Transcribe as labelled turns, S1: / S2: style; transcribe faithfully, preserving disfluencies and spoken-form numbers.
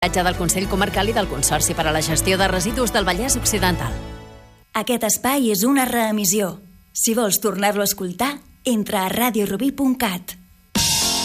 S1: del Consell Comarcal i del Consorci per a la Gestió de Residus del Vallès Occidental.
S2: Aquest espai és una reemissió. Si vols tornar-lo a escoltar, entra a radio rubí punt cat.